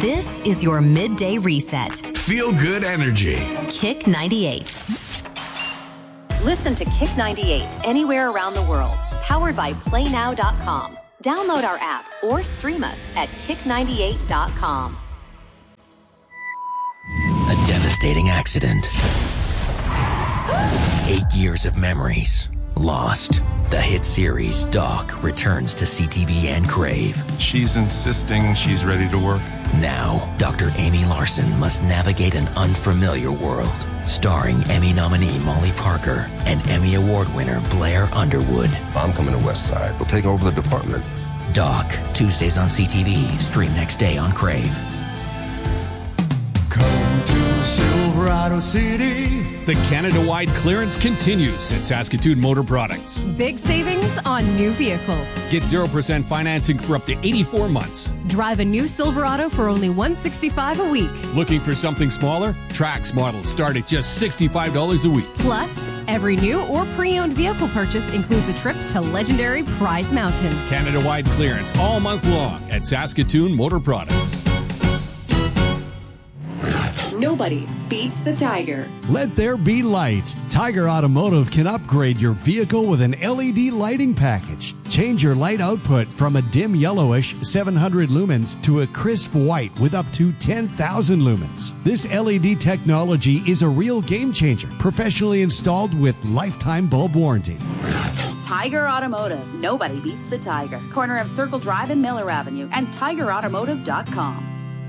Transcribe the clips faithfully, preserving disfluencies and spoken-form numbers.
This is your midday reset. Feel good energy. Kick ninety-eight. Listen to Kick ninety-eight anywhere around the world. Powered by play now dot com. Download our app or stream us at kick ninety-eight dot com. A devastating accident. Eight years of memories lost. The hit series Doc returns to C T V and Crave. She's insisting she's ready to work. Now, Doctor Amy Larson must navigate an unfamiliar world. Starring Emmy nominee Molly Parker and Emmy Award winner Blair Underwood. I'm coming to West Side. We'll take over the department. Doc, Tuesdays on C T V. Stream next day on Crave. Come to Silverado City. The Canada-wide clearance continues at Saskatoon Motor Products. Big savings on new vehicles. Get zero percent financing for up to eighty-four months. Drive a new Silverado for only one hundred sixty-five dollars a week. Looking for something smaller? Trax models start at just sixty-five dollars a week. Plus, every new or pre-owned vehicle purchase includes a trip to legendary Prize Mountain. Canada-wide clearance all month long at Saskatoon Motor Products. Nobody beats the Tiger. Let there be light. Tiger Automotive can upgrade your vehicle with an L E D lighting package. Change your light output from a dim yellowish seven hundred lumens to a crisp white with up to ten thousand lumens. This L E D technology is a real game changer, professionally installed with lifetime bulb warranty. Tiger Automotive. Nobody beats the Tiger. Corner of Circle Drive and Miller Avenue and tiger automotive dot com.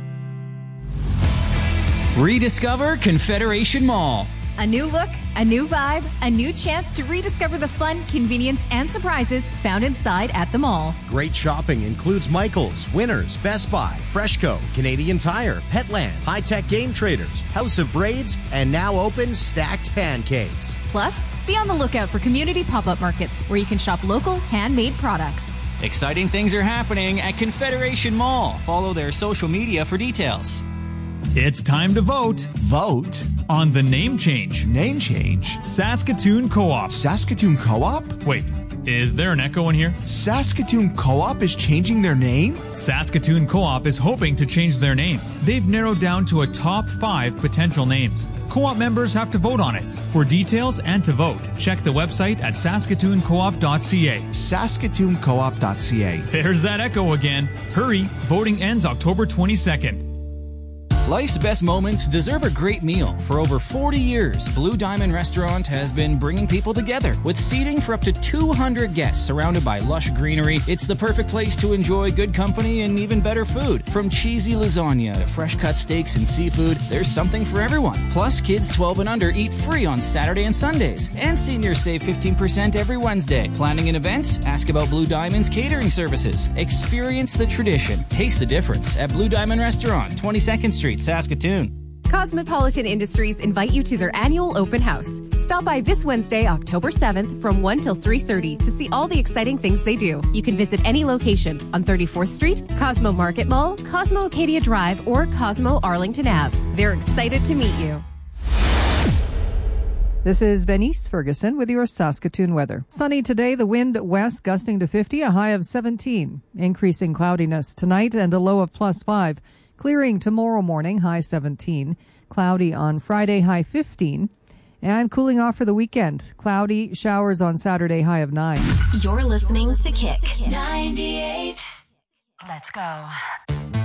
Rediscover Confederation Mall. A new look, a new vibe, a new chance to rediscover the fun, convenience, and surprises found inside at the mall. Great shopping includes Michaels, Winners, Best Buy, Freshco, Canadian Tire, Petland, High Tech Game Traders, House of Braids, and now open Stacked Pancakes. Plus, be on the lookout for community pop-up markets where you can shop local, handmade products. Exciting things are happening at Confederation Mall. Follow their social media for details. It's time to vote. Vote? On the name change. Name change? Saskatoon Co-op. Saskatoon Co-op? Wait, is there an echo in here? Saskatoon Co-op is changing their name? Saskatoon Co-op is hoping to change their name. They've narrowed down to a top five potential names. Co-op members have to vote on it. For details and to vote, check the website at saskatoon co op dot c a. saskatoon co op dot c a. There's that echo again. Hurry, voting ends October twenty-second. Life's best moments deserve a great meal. For over forty years, Blue Diamond Restaurant has been bringing people together. With seating for up to two hundred guests surrounded by lush greenery, it's the perfect place to enjoy good company and even better food. From cheesy lasagna to fresh-cut steaks and seafood, there's something for everyone. Plus, kids twelve and under eat free on Saturday and Sundays. And seniors save fifteen percent every Wednesday. Planning an event? Ask about Blue Diamond's catering services. Experience the tradition. Taste the difference at Blue Diamond Restaurant, twenty-second Street, Saskatoon. Cosmopolitan Industries invite you to their annual open house. Stop by this Wednesday, October seventh from one till three thirty to see all the exciting things they do. You can visit any location on thirty-fourth Street, Cosmo Market Mall, Cosmo Acadia Drive, or Cosmo Arlington Ave. They're excited to meet you. This is Venice Ferguson with your Saskatoon weather. Sunny today, the wind west gusting to fifty, a high of seventeen. Increasing cloudiness tonight and a low of plus five. Clearing tomorrow morning, high seventeen. Cloudy on Friday, high fifteen. And cooling off for the weekend. Cloudy, showers on Saturday, high of nine. You're listening to Kick ninety-eight. Let's go.